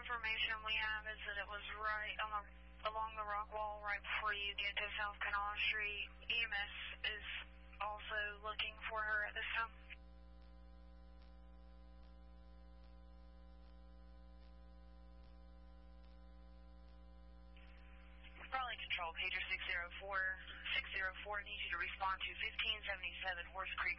information we have is that it was right along the rock wall right before you get to South Canal Street. EMS is also looking for her at this time. Raleigh Control, pager 604 needs you to respond to 1577 Horse Creek